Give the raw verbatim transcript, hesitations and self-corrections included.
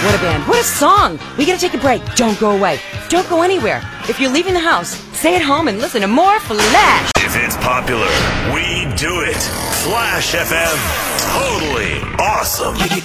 What a band. What a song. We gotta take a break. Don't go away. Don't go anywhere. If you're leaving the house, stay at home and listen to more Flash. If it's popular, we do it. Flash F M. Totally awesome.